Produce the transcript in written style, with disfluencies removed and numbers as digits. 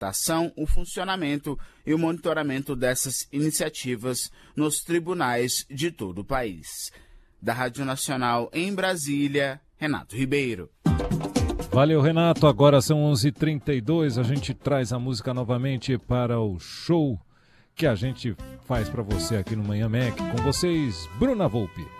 implementação, o funcionamento e o monitoramento dessas iniciativas nos tribunais de todo o país. Da Rádio Nacional em Brasília, Renato Ribeiro. Valeu, Renato. Agora são 11h32. A gente traz a música novamente para o show que a gente faz para você aqui no Manhã Mac. Com vocês, Bruna Volpi.